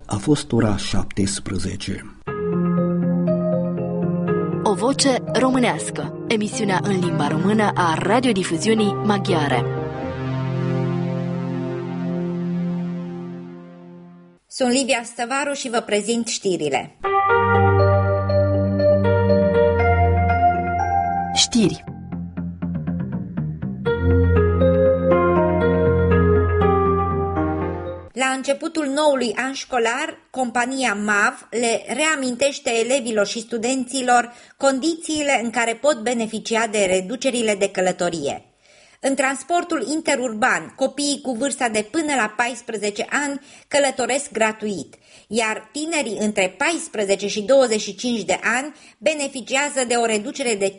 A fost ora 17. O voce românească. Emisiunea în limba română a radiodifuziunii maghiare. Sunt Livia Stăvaru și vă prezint știrile. Știri. La începutul noului an școlar, compania MAV le reamintește elevilor și studenților condițiile în care pot beneficia de reducerile de călătorie. În transportul interurban, copiii cu vârsta de până la 14 ani călătoresc gratuit, iar tinerii între 14 și 25 de ani beneficiază de o reducere de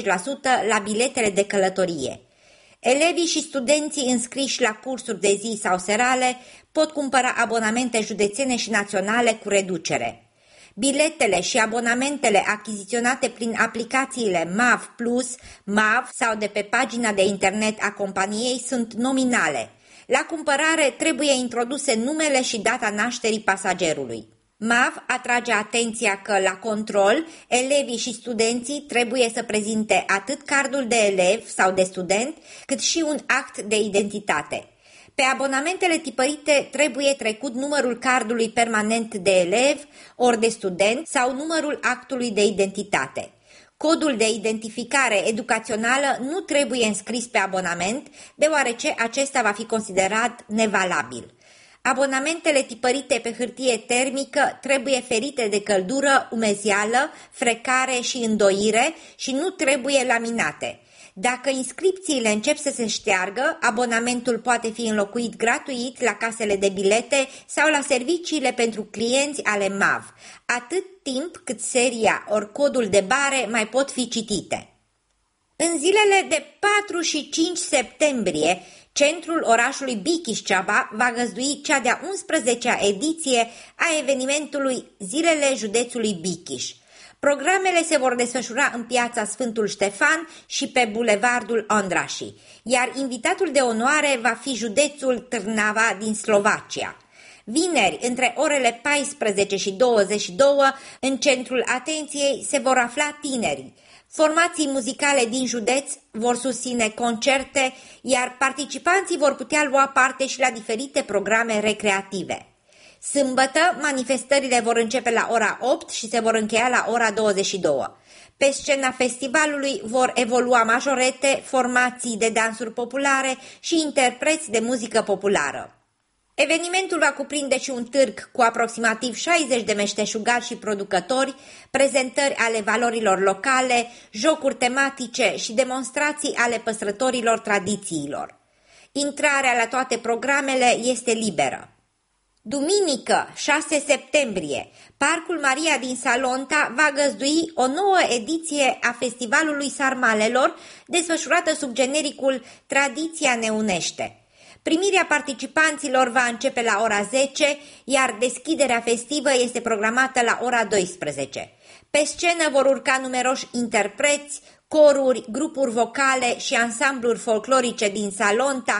50% la biletele de călătorie. Elevii și studenții înscriși la cursuri de zi sau serale pot cumpăra abonamente județene și naționale cu reducere. Biletele și abonamentele achiziționate prin aplicațiile MAV Plus, MAV sau de pe pagina de internet a companiei sunt nominale. La cumpărare trebuie introduse numele și data nașterii pasagerului. MAV atrage atenția că la control, elevii și studenții trebuie să prezinte atât cardul de elev sau de student, cât și un act de identitate. Pe abonamentele tipărite trebuie trecut numărul cardului permanent de elev ori de student sau numărul actului de identitate. Codul de identificare educațională nu trebuie înscris pe abonament, deoarece acesta va fi considerat nevalabil. Abonamentele tipărite pe hârtie termică trebuie ferite de căldură, umezeală, frecare și îndoire și nu trebuie laminate. Dacă inscripțiile încep să se șteargă, abonamentul poate fi înlocuit gratuit la casele de bilete sau la serviciile pentru clienți ale MAV, atât timp cât seria ori codul de bare mai pot fi citite. În zilele de 4 și 5 septembrie, centrul orașului Bikiș-Ceaba va găzdui cea de-a 11-a ediție a evenimentului Zilele județului Bikiș. Programele se vor desfășura în piața Sfântul Ștefan și pe bulevardul Ondrași, iar invitatul de onoare va fi județul Trnava din Slovacia. Vineri, între orele 14 și 22, în centrul atenției se vor afla tinerii. Formații muzicale din județ vor susține concerte, iar participanții vor putea lua parte și la diferite programe recreative. Sâmbătă, manifestările vor începe la ora 8 și se vor încheia la ora 22. Pe scena festivalului vor evolua majorete, formații de dansuri populare și interpreți de muzică populară. Evenimentul va cuprinde și un târg cu aproximativ 60 de meșteșugari și producători, prezentări ale valorilor locale, jocuri tematice și demonstrații ale păstrătorilor tradițiilor. Intrarea la toate programele este liberă. Duminică, 6 septembrie, Parcul Maria din Salonta va găzdui o nouă ediție a Festivalului Sarmalelor, desfășurată sub genericul Tradiția ne unește. Primirea participanților va începe la ora 10, iar deschiderea festivă este programată la ora 12. Pe scenă vor urca numeroși interpreți, coruri, grupuri vocale și ansambluri folclorice din Salonta,